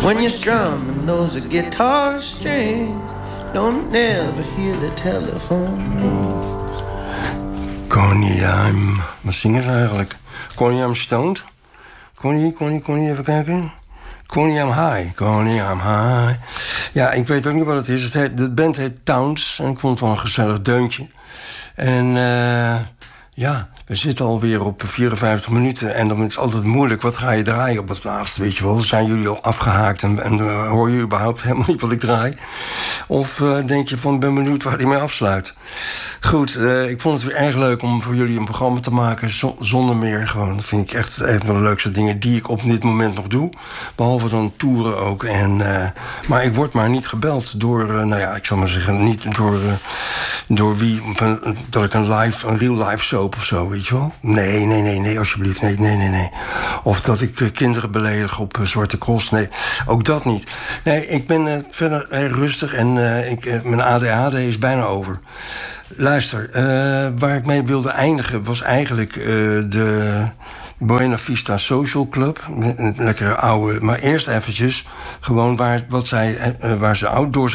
When you're strumming those guitar strings, don't never hear the telephone ring. Connie, wat zingen ze eigenlijk? Connie, I'm stoned. Connie, even kijken. Connie, I'm high. Connie, I'm high. Ja, ik weet ook niet wat het is. De band heet Towns. En ik vond het wel een gezellig deuntje. En ja, we zitten alweer op 54 minuten. En dan is het altijd moeilijk. Wat ga je draaien op het laatste, weet je wel? Zijn jullie al afgehaakt en hoor je überhaupt helemaal niet wat ik draai? Of denk je van, ben benieuwd waar hij mee afsluit? Goed, ik vond het weer erg leuk om voor jullie een programma te maken zonder meer. Gewoon, dat vind ik echt een van de leukste dingen die ik op dit moment nog doe. Behalve dan toeren ook. Maar ik word maar niet gebeld door, ik zal maar zeggen, niet door wie, dat ik een real life soap of zo, weet je wel? Nee, alsjeblieft, nee. Of dat ik kinderen beledig op Zwarte Cross, nee, ook dat niet. Nee, ik ben verder erg rustig en mijn ADHD is bijna over. Luister, waar ik mee wilde eindigen was eigenlijk de Buena Vista Social Club. Een lekkere oude, maar eerst eventjes gewoon waar ze outdoors